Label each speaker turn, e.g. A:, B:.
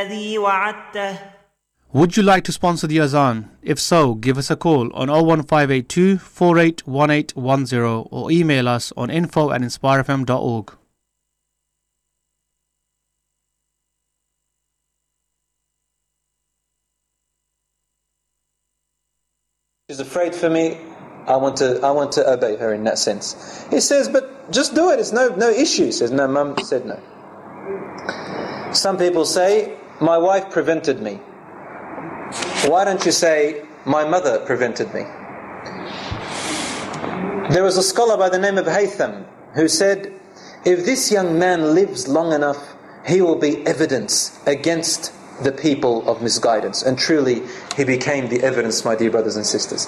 A: الذي وعدته.
B: Would you like to sponsor the Azan? If so, give us a call on 01582 481810 or email us on info@inspirefm.org.
C: She's afraid for me. I want to obey her in that sense. He says, but just do it. It's no issue. He says, no, Mum said no. Some people say, my wife prevented me. Why don't you say, my mother prevented me? There was a scholar by the name of Haytham who said, if this young man lives long enough, he will be evidence against the people of misguidance. And truly, he became the evidence, my dear brothers and sisters.